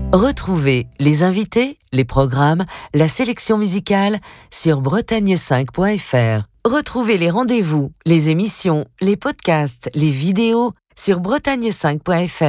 Retrouvez les invités, les programmes, la sélection musicale sur bretagne5.fr. Retrouvez les rendez-vous, les émissions, les podcasts, les vidéos sur bretagne5.fr.